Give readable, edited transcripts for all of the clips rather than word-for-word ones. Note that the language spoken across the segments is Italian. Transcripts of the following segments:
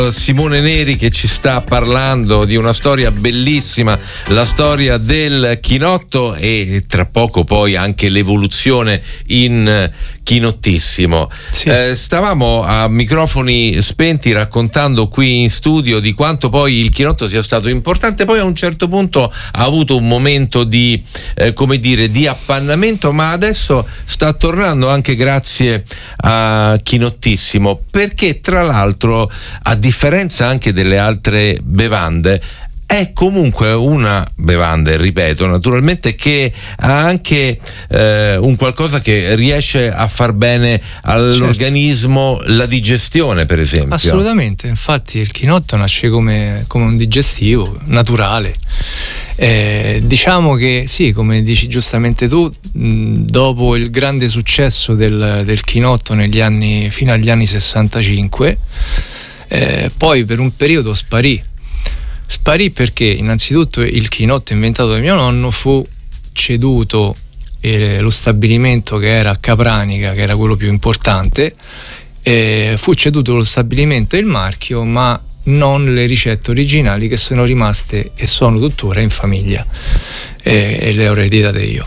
Simone Neri che ci sta parlando di una storia bellissima, la storia del chinotto, e tra poco poi anche l'evoluzione in Chinottissimo. Sì. Stavamo a microfoni spenti raccontando qui in studio di quanto poi il chinotto sia stato importante, poi a un certo punto ha avuto un momento di di appannamento, ma adesso sta tornando anche grazie a Chinottissimo, perché tra l'altro, a differenza anche delle altre bevande, è comunque una bevanda, ripeto, naturalmente, che ha anche un qualcosa che riesce a far bene all'organismo, certo. La digestione, per esempio. Assolutamente, infatti il chinotto nasce come un digestivo naturale. Diciamo che sì, come dici giustamente tu, dopo il grande successo del chinotto fino agli anni 65, poi per un periodo sparì perché innanzitutto il chinotto inventato da mio nonno fu ceduto, lo stabilimento che era a Capranica, che era quello più importante, fu ceduto lo stabilimento e il marchio, ma non le ricette originali, che sono rimaste e sono tuttora in famiglia, e le ho ereditate io.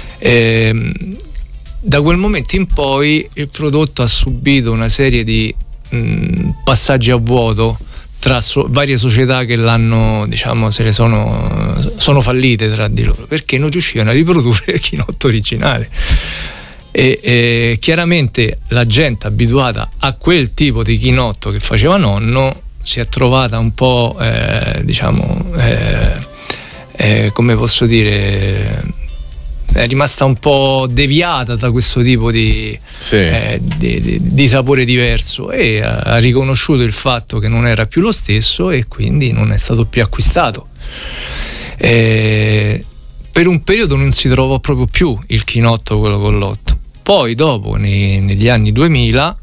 Da quel momento in poi il prodotto ha subito una serie di passaggi a vuoto tra varie società che l'hanno, sono fallite tra di loro, perché non riuscivano a riprodurre il chinotto originale. E chiaramente la gente abituata a quel tipo di chinotto che faceva nonno si è trovata un po' come posso dire, è rimasta un po' deviata da questo tipo di sapore diverso, e ha riconosciuto il fatto che non era più lo stesso e quindi non è stato più acquistato. Per un periodo non si trovò proprio più il chinotto, quello con l'otto. Poi dopo, negli anni 2000,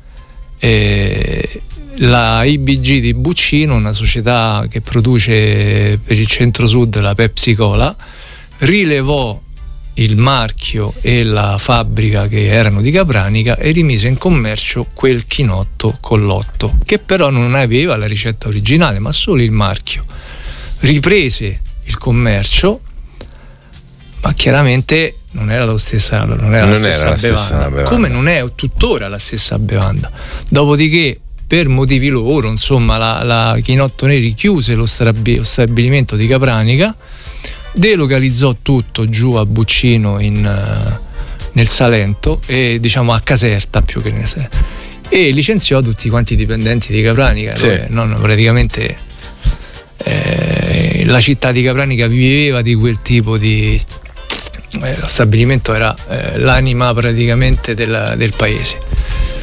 la IBG di Buccino, una società che produce per il centro-sud la Pepsi Cola, rilevò il marchio e la fabbrica che erano di Capranica e rimise in commercio quel chinotto con l'otto, che però non aveva la ricetta originale ma solo il marchio. Riprese il commercio, ma chiaramente non era la stessa bevanda, come non è tuttora la stessa bevanda. Dopodiché, per motivi loro, insomma, la Chinotto Neri chiuse lo stabilimento di Capranica, delocalizzò tutto giù a Buccino nel Salento, e a Caserta più che e licenziò tutti quanti i dipendenti di Capranica. Sì. Praticamente la città di Capranica viveva di quel tipo di lo stabilimento era l'anima praticamente del paese.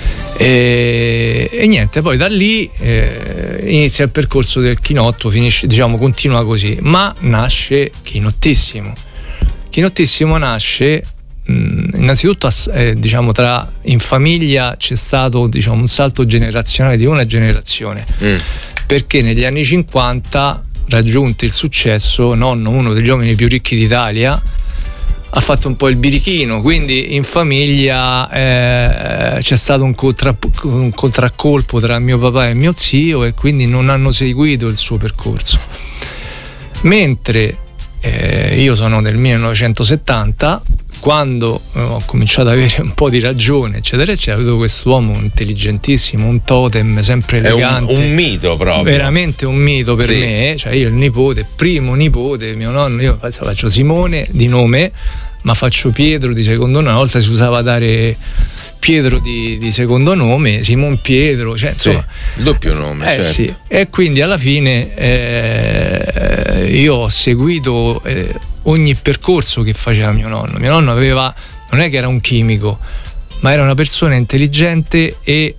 E niente, poi da lì inizia il percorso del chinotto, finisce, continua così, ma nasce Chinottissimo. Chinottissimo nasce innanzitutto in famiglia c'è stato un salto generazionale di una generazione, perché negli anni 50, raggiunto il successo, nonno, uno degli uomini più ricchi d'Italia, ha fatto un po' il birichino, quindi in famiglia c'è stato un contraccolpo tra mio papà e mio zio, e quindi non hanno seguito il suo percorso. Mentre io sono del 1970, quando ho cominciato ad avere un po' di ragione, eccetera eccetera, vedo quest'uomo intelligentissimo, un totem sempre elegante, è un mito proprio, veramente un mito per me. Cioè, io il primo nipote, mio nonno, io faccio Simone di nome, ma faccio Pietro di secondo nome. Una volta si usava dare Pietro di secondo nome, Simon Pietro, cioè insomma, il doppio nome, certo. Sì. E quindi alla fine io ho seguito ogni percorso che faceva mio nonno. Mio nonno non è che era un chimico, ma era una persona intelligente e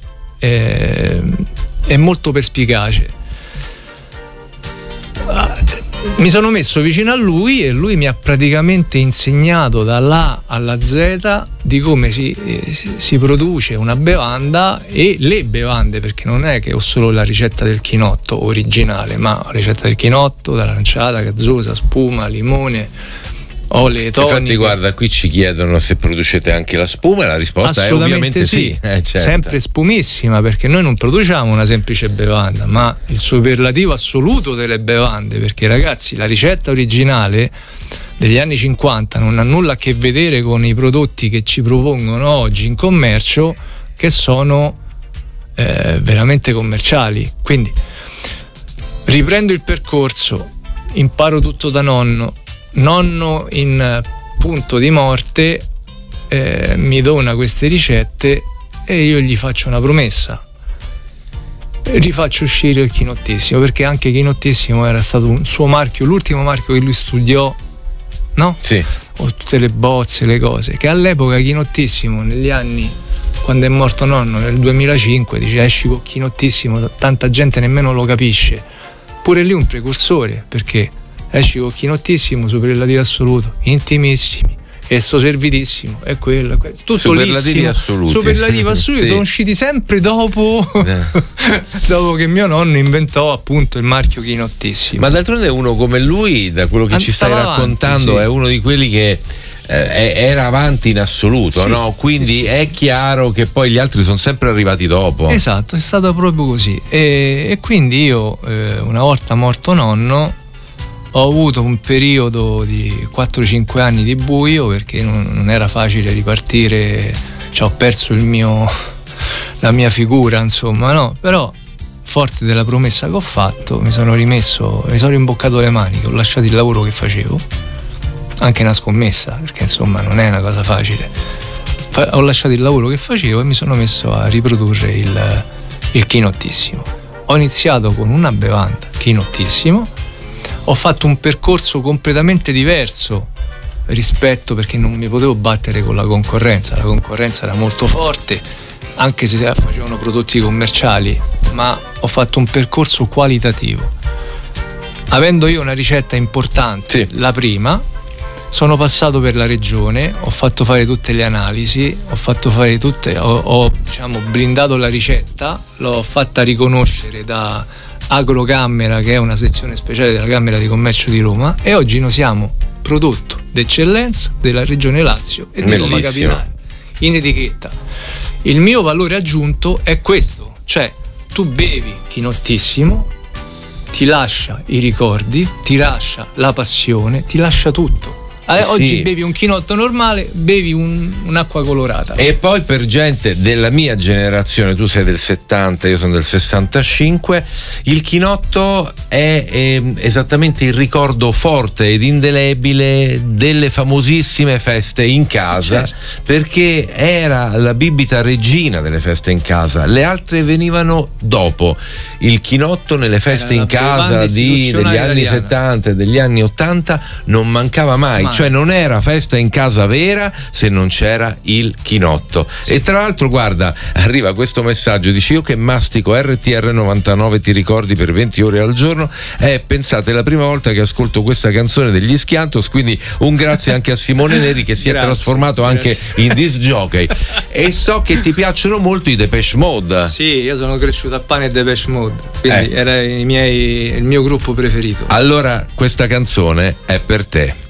molto perspicace. Mi sono messo vicino a lui e lui mi ha praticamente insegnato dall'A alla Z di come si produce una bevanda, e le bevande, perché non è che ho solo la ricetta del chinotto originale, ma la ricetta del chinotto, d'aranciata, gazzosa, spuma, limone, le toniche. Infatti guarda, qui ci chiedono se producete anche la spuma e la risposta è ovviamente sì. Certo. Sempre spumissima, perché noi non produciamo una semplice bevanda, ma il superlativo assoluto delle bevande, perché ragazzi, la ricetta originale degli anni 50 non ha nulla a che vedere con i prodotti che ci propongono oggi in commercio, che sono veramente commerciali. Quindi riprendo il percorso, imparo tutto da nonno in punto di morte mi dona queste ricette e io gli faccio una promessa: rifaccio uscire il Chinottissimo, perché anche Chinottissimo era stato un suo marchio, l'ultimo marchio che lui studiò, no? Sì. O tutte le bozze, le cose che all'epoca Chinottissimo, negli anni, quando è morto nonno nel 2005, dice esci con Chinottissimo, tanta gente nemmeno lo capisce. Pure lì un precursore, perché esci con Chinottissimo, superlativo assoluto, intimissimi, e sto servidissimo, è quello, tutto superlativi assoluti. Superlativo assoluto, sì. Sono usciti sempre dopo dopo che mio nonno inventò appunto il marchio Chinottissimo. Ma d'altronde uno come lui, da quello che ci stai raccontando, sì, è uno di quelli che era avanti in assoluto, sì, no? Quindi sì. È chiaro che poi gli altri sono sempre arrivati dopo. Esatto, è stato proprio così. E quindi io, una volta morto nonno, ho avuto un periodo di 4-5 anni di buio, perché non era facile ripartire, cioè ho perso la mia figura, insomma, no? Però forte della promessa che ho fatto mi sono rimboccato le maniche, ho lasciato il lavoro che facevo, anche una scommessa, perché insomma non è una cosa facile. Ho lasciato il lavoro che facevo e mi sono messo a riprodurre il Chinottissimo. Ho iniziato con una bevanda, Chinottissimo. Ho fatto un percorso completamente diverso rispetto, perché non mi potevo battere con la concorrenza era molto forte, anche se facevano prodotti commerciali, ma ho fatto un percorso qualitativo. Avendo io una ricetta importante, sì, la prima, sono passato per la regione, ho fatto fare tutte le analisi, ho diciamo blindato la ricetta, l'ho fatta riconoscere da Agrocamera, che è una sezione speciale della Camera di Commercio di Roma, e oggi noi siamo prodotto d'eccellenza della regione Lazio e di Roma Capitale in etichetta. Il mio valore aggiunto è questo, cioè tu bevi Chinottissimo, ti lascia i ricordi, ti lascia la passione, ti lascia tutto. Oggi bevi un chinotto normale, bevi un'acqua colorata. E poi per gente della mia generazione, tu sei del 70, io sono del 65, il chinotto è esattamente il ricordo forte ed indelebile delle famosissime feste in casa, certo, perché era la bibita regina delle feste in casa, le altre venivano dopo. Il chinotto nelle feste in casa degli anni 70 e degli anni 80 non mancava mai. Cioè non era festa in casa vera se non c'era il chinotto. Sì. E tra l'altro guarda, arriva questo messaggio, dice: io che mastico RTR 99 ti ricordi per 20 ore al giorno, pensate, è la prima volta che ascolto questa canzone degli Schiantos, quindi un grazie anche a Simone Neri che si è trasformato anche in disc jockey. E so che ti piacciono molto i Depeche Mode. Sì, io sono cresciuto a pane e Depeche Mode, quindi era il mio gruppo preferito. Allora questa canzone è per te.